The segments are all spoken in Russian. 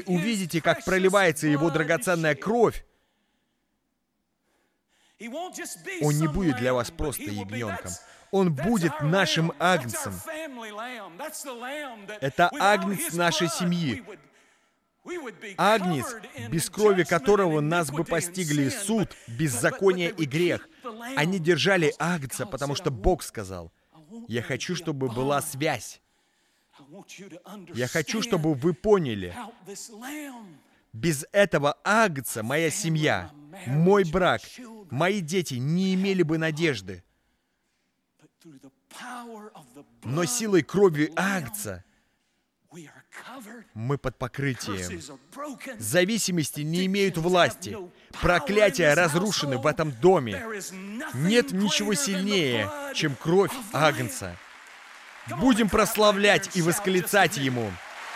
увидите, как проливается Его драгоценная кровь, Он не будет для вас просто ягненком. Он будет нашим агнцем. Это агнец нашей семьи. Агнец, без крови которого нас бы постигли суд, беззаконие и грех. Они держали агнца, потому что Бог сказал: «Я хочу, чтобы была связь». Я хочу, чтобы вы поняли, без этого агнца моя семья, мой брак, мои дети не имели бы надежды. Но силой крови агнца мы под покрытием. Зависимости не имеют власти. Проклятия разрушены в этом доме. Нет ничего сильнее, чем кровь агнца. Будем прославлять и восклицать Ему.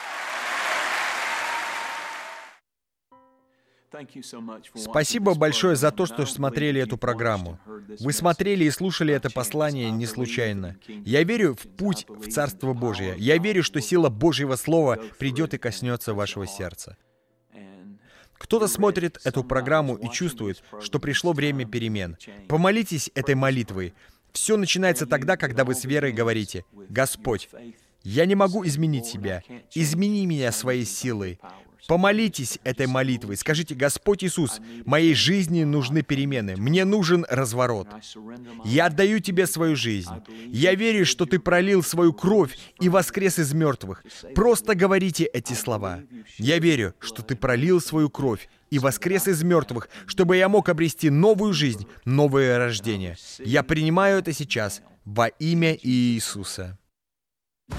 Спасибо большое за то, что смотрели эту программу. Вы смотрели и слушали это послание не случайно. Я верю в путь в Царство Божие. Я верю, что сила Божьего Слова придет и коснется вашего сердца. Кто-то смотрит эту программу и чувствует, что пришло время перемен. Помолитесь этой молитвой. Все начинается тогда, когда вы с верой говорите: «Господь, я не могу изменить себя. Измени меня своей силой». Помолитесь этой молитвой. Скажите: «Господь Иисус, моей жизни нужны перемены. Мне нужен разворот. Я отдаю Тебе свою жизнь. Я верю, что Ты пролил свою кровь и воскрес из мертвых». Просто говорите эти слова. Я верю, что Ты пролил свою кровь и воскрес из мертвых, чтобы я мог обрести новую жизнь, новое рождение. Я принимаю это сейчас во имя Иисуса.